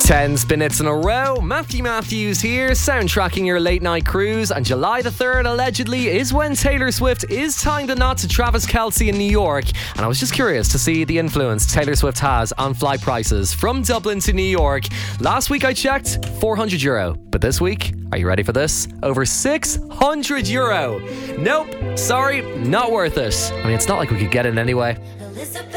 10 minutes in a row. Matthew Matthews here, soundtracking your late night cruise. And July the 3rd allegedly is when Taylor Swift is tying the knot to Travis Kelce in New York. And I was just curious to see the influence Taylor Swift has on flight prices from Dublin to New York. Last week I checked, €400. But this week, are you ready for this? Over €600. Nope, sorry, not worth it. I mean, it's not like we could get it anyway.